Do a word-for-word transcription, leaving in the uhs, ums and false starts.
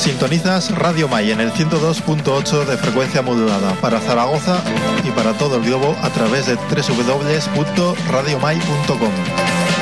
Sintonizas Radio Mai en el ciento dos punto ocho de frecuencia modulada para Zaragoza y para todo el globo a través de doble u doble u doble u punto radio mai punto com.